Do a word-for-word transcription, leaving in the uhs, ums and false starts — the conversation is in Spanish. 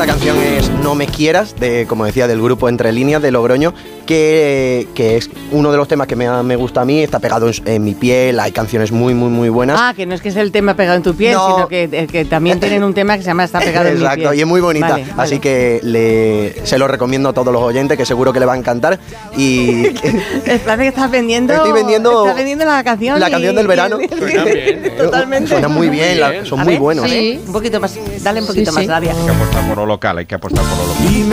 esta canción es No me quieras, de, como decía, del grupo Entre Líneas de Logroño, que, que es uno de los temas que me, me gusta a mí, está pegado en, en mi piel, hay canciones muy, muy, muy buenas. Ah, que no es que es el tema pegado en tu piel, no. sino que, que también tienen un tema que se llama Está pegado en mi piel. Exacto, y es muy bonita, vale, así vale. que le, se lo recomiendo a todos los oyentes, que seguro que le va a encantar. Y parece que estás vendiendo, Estoy vendiendo, estás vendiendo la canción. La y, canción del verano. Y, Suena bien, totalmente. Suena muy bien, la, son a muy ver, buenos. Sí. Un poquito más, dale un poquito sí, más, sí. rabia. Hay que apostar por lo local, hay que apostar por lo local.